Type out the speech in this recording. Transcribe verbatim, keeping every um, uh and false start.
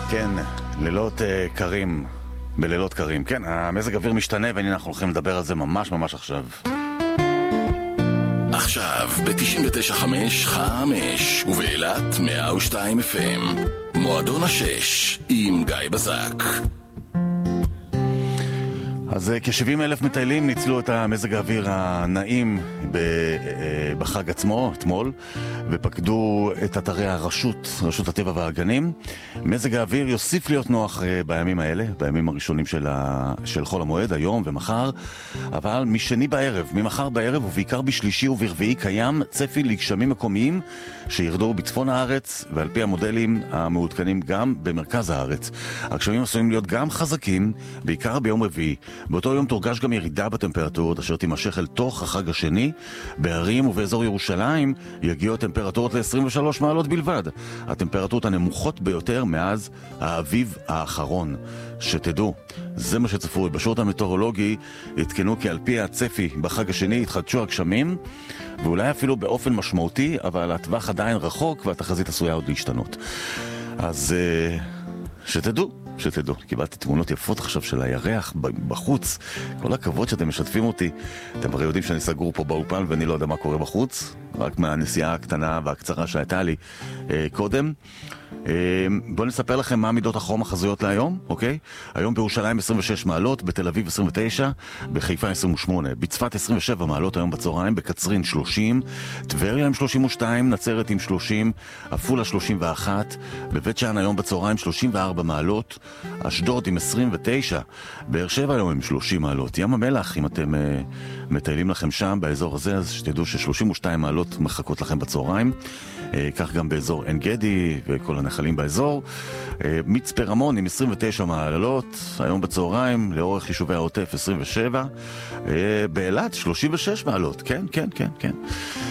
כן, לילות uh, קרים, בלילות קרים. כן, המזג אוויר משתנה, והנה אנחנו הולכים לדבר על זה ממש ממש עכשיו. עכשיו, ב-תשעים ותשע נקודה חמש חמש, ובאילת מאה ושתיים אף אם. מועדון השש, עם גיא בזק. אז כ-שבעים אלף מטיילים ניצלו את המזג האוויר הנעים בחג עצמו, אתמול, ופקדו את אתרי הרשות, רשות הטבע והגנים. מזג האוויר יוסיף להיות נוח בימים האלה, בימים הראשונים של, ה... של חול המועד, היום ומחר, אבל משני בערב, ממחר בערב ובעיקר בשלישי וברביעי קיים צפי לגשמים מקומיים שירדו בצפון הארץ, ועל פי המודלים המעודכנים גם במרכז הארץ. הגשמים עשויים להיות גם חזקים, בעיקר ביום רביעי. באותו יום תורגש גם ירידה בטמפרטורות אשר תימשך אל תוך החג השני. בערים ובאזור ירושלים יגיעו טמפרטורות ל-עשרים ושלוש מעלות בלבד. הטמפרטורות הנמוכות ביותר מאז האביב האחרון. שתדעו, זה מה שצפוי. בשירות המטאורולוגי התקנו כי על פי הצפי בחג השני התחדשו הגשמים, ואולי אפילו באופן משמעותי, אבל הטווח עדיין רחוק והתחזית עשויה עוד להשתנות. אז שתדעו. שתדעו, קיבלתי תמונות יפות עכשיו של הירח בחוץ. כל הכבוד שאתם משתפים אותי. אתם הרי יודעים שאני סגור פה באופן ואני לא יודע מה קורה בחוץ, רק מהנסיעה הקטנה והקצרה שהייתה לי אה, קודם. אה, בואו נספר לכם מה מידות החום החזויות להיום, אוקיי? היום בירושלים עשרים ושש מעלות, בתל אביב עשרים ותשע, בחיפה עשרים ושמונה, בצפת עשרים ושבע מעלות היום בצהריים, בקצרין שלושים, טבריה עם שלושים ושתיים, נצרת עם שלושים, עפולה שלושים ואחת, בבית שאן היום בצהריים שלושים וארבע מעלות, אשדוד עם עשרים ותשע, באר שבע היום עם שלושים מעלות. ים המלח, אם אתם uh, מטיילים לכם שם באזור הזה, אז שתדעו ש-שלושים ושתיים מעלות מחכות לכם בצהריים. uh, כך גם באזור עין גדי וכל הנחלים באזור. uh, מצפה רמון עם עשרים ותשע מעלות היום בצהריים, לאורך יישובי העוטף עשרים ושבע, uh, באילת שלושים ושש מעלות. כן, כן, כן, כן.